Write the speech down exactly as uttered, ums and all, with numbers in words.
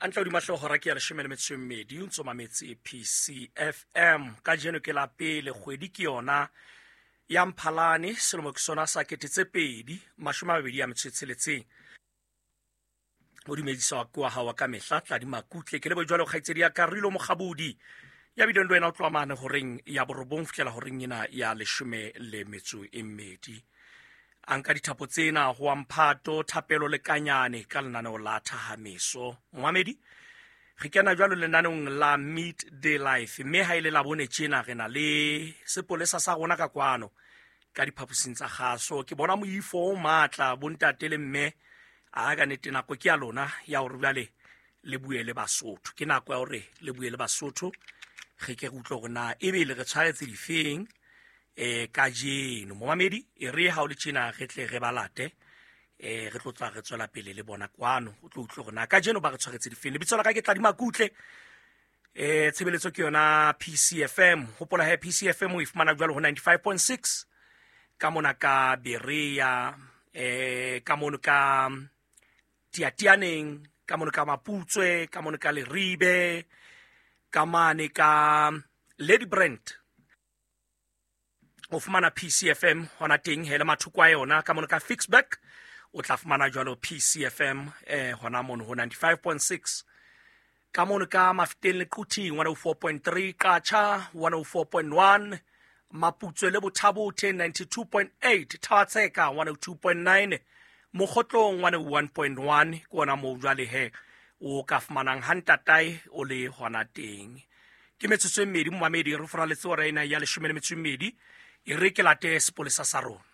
Antla di mahlo hora ke ya leshome le metso e mmedi o ntso mametse P C F M ka jeno ke la pele kgwedi ke yona ya Mphalane selemo ke sona sa ketetse pedi mashome a mabedi ya metso e tsheletseng o dumedisa wa kwa hawa ka mehla tla di makutle ke le bo jwalo kgaitsedi ya Karilo Mogabudi ya bidondo ena o tlwamane horeng ya borobong fitlela horeng ena ya leshome le metso e mmedi anka dithapo tsena ho Amphato thapelo le kanyane ka lenaneo la Thahamiso Mohamedi re kena jwalo lenanong la Midday Life mme ha ile la bone tjena re na le sepolesa sa rona ka kwano ka diphapusing tsa kgaso ke bona moifo o matla bontate le mme a ga nete nako ke ya lona ya hore bale le bue le Basotho ke nako ya hore le bue le Basotho ge ke go tlo gona e be le re tshwaretse difeng eh ka jeno Mohamedi e re ha o le tjena re tle re balate eh re tlo tla re tswela pele le bona kwano o tlo utlo gona ka jeno ba re tshwaretse difeng le bitsola ka ke tla di makutle eh tshebeletso ke yona P C F M hopola he P C F M o ifumana jwalo ho ninety-five point six ka mona ka Berea eh ka mona ka Tiatianeng ka mona ka Maputswe ka mona ka Leribe ka mane ka Lady Brent o fumana P C F M hona teng hele mathoko a yona ka mona ka Fixback o tla fumana jwalo P C F M eh hona mono ho ninety-five point six ka mona ka Mafeteng le Qhuting one oh four point three Qacha one oh four point one Maputswe le Bothabo ten ninety-two point eight Thatseka one oh two point nine Mokgotlong one oh one point one kona mo jwale he o ka fumanang hantatai o le hona teng ke metsotso e mmedi Mohamedi re fora le tsora ena ya leshome le metso e mmedi e re ke late sepolesa sa rona